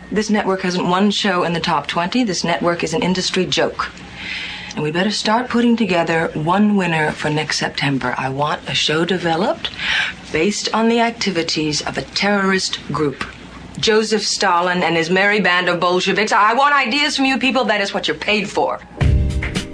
This network hasn't one show in the top 20. This network is an industry joke. And we better start putting together one winner for next September. I want a show developed based on the activities of a terrorist group. Joseph Stalin and his merry band of Bolsheviks. I want ideas from you people. That is what you're paid for.